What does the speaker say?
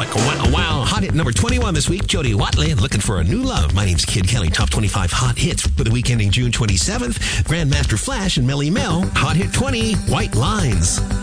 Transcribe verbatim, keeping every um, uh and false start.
Wicka, wow, wow. Hot hit number twenty-one this week. Jody Watley, Looking for a New Love. My name's Kid Kelly. Top twenty-five hot hits for the week ending June twenty-seventh. Grandmaster Flash and Melly Mel. Hot hit twenty, White Lines.